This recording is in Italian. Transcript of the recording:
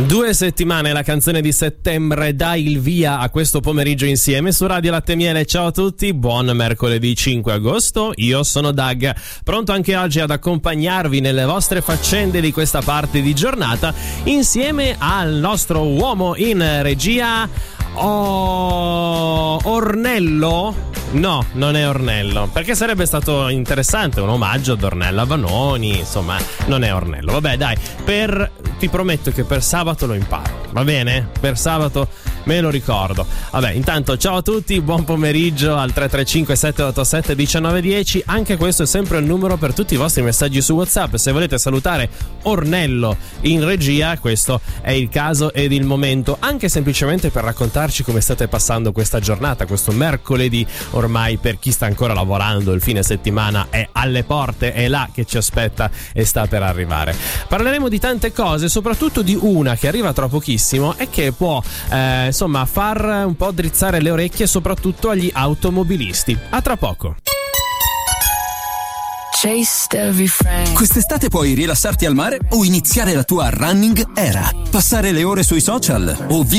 2 settimane, la canzone di settembre dà il via a questo pomeriggio insieme su Radio Latte Miele. Ciao a tutti, buon mercoledì 5 agosto, io sono Doug, pronto anche oggi ad accompagnarvi nelle vostre faccende di questa parte di giornata insieme al nostro uomo in regia, Ornello? No, non è Ornello, perché sarebbe stato interessante un omaggio ad Ornella Vanoni, insomma, non è Ornello. Vabbè, dai, ti prometto che per sabato lo imparo, va bene? Per sabato me lo ricordo. Vabbè, intanto ciao a tutti, buon pomeriggio al 335 787 1910. Anche questo è sempre il numero per tutti i vostri messaggi su WhatsApp. Se volete salutare Ornello in regia, questo è il caso ed il momento, anche semplicemente per raccontarci come state passando questa giornata, questo mercoledì. Ormai per chi sta ancora lavorando il fine settimana è alle porte, è là che ci aspetta e sta per arrivare. Parleremo di tante cose, soprattutto di una che arriva tra pochissimo e che può far un po' drizzare le orecchie soprattutto agli automobilisti. A tra poco. Quest'estate puoi rilassarti al mare o iniziare la tua running era, passare le ore sui social o